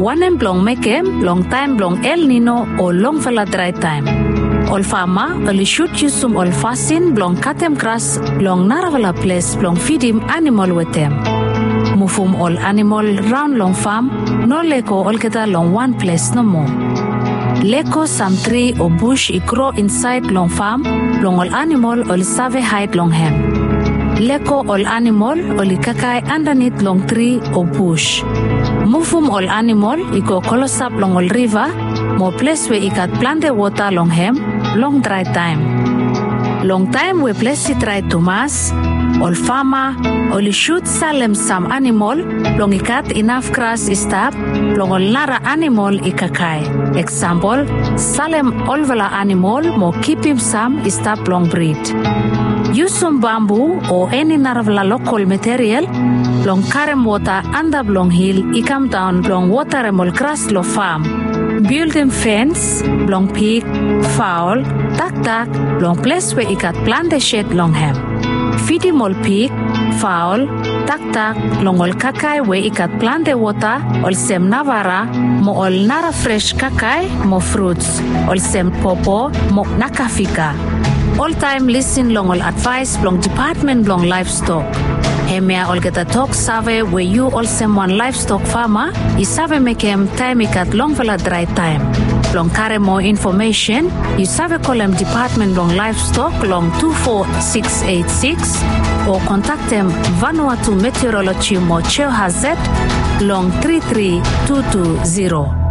Wanem blong mekem long time blong El Nino o long vala dry time. Ol farmer oli shoot yusum ol fasin blong katem grass long naravala place blong feed him animal wetem. Mufum ol animal round long farm no leko ol keta long one place no more. Leko some tree or bush I grow inside long farm long ol animal ol save hide long hem. Leko ol animal oli kakai underneath long tree or bush. Mufum ol animal I go kolosap long ol river mo place where I got plant the water long hem long dry time. Long time we place it dry to mass. Ol farmer oli shoot salem some animal long I got enough grass stop long ol nara animal I kakai. Example, salem olvala animal mo keep him some stop long breed. Use some bamboo or any narvala local material long carry water under long hill I come down long water emol grass lo farm. Build them fence long pig, fowl, duck long place where I got plant the shed long hem. Feed him all pig, fowl, duck long ol kakai where I got plant the water ol sem navara mo ol nara fresh kakai mo fruits ol sem popo mo nakafika. All time listen long ol advice long department long livestock. Hemia ol geta talk save where you all sem one livestock farmer I save make him time I got long vala dry time. Long carry more information, you save call them department long livestock long 24686 or contact them Vanuatu Meteorology mo Cheo Hazet long 33220.